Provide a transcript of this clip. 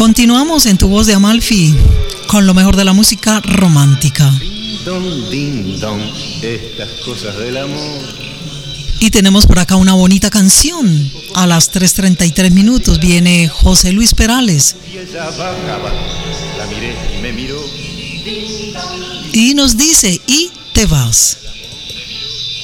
Continuamos en Tu Voz de Amalfi con lo mejor de la música romántica. Ding dong, estas cosas del amor. Y tenemos por acá una bonita canción. A las 3:33 minutos viene José Luis Perales. Y ella bajaba, la miré y me miró. Y nos dice, y te vas.